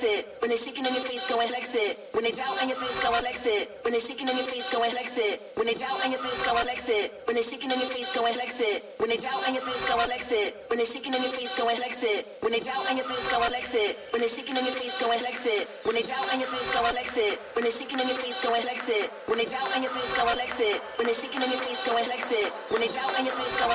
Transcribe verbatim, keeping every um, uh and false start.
it. When they shaking on your face, go and flex it. When they doubt on your face, go and flex it. When they shaking on your face, go and flex it. When they doubt on your face, go and flex it. When they shaking on your face, go and flex it. When they doubt on your face, go and flex it. When they shaking on your face, go and flex it. When they doubt on your face, go and flex it. When they shaking on your face, go and flex it. When they doubt on your face, go and flex it. When they shaking on your face, go and flex it. When they doubt on your face, go and flex it. When they shaking on your face, go and flex it. When they doubt on your face, go